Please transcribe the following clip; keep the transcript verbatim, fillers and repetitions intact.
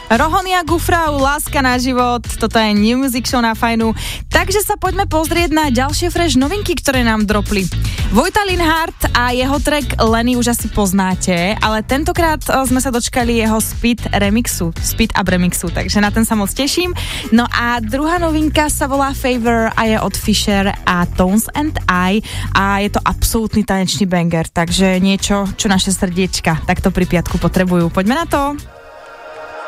Rohonia Gufrau, Láska na život, toto je New Music Show na Fajnu. Takže sa poďme pozrieť na ďalšie fresh novinky, ktoré nám dropli. Vojta Linhart a jeho track Lenny už asi poznáte, ale tentokrát sme sa dočkali jeho Speed remixu, Speed up remixu, takže na ten sa moc teším. No a druhá novinka sa volá Favor a je od Fisher a Tones and I a je to absolútny tanečný banger, takže niečo, čo naše srdiečka takto pri piatku potrebujú. Poďme na to.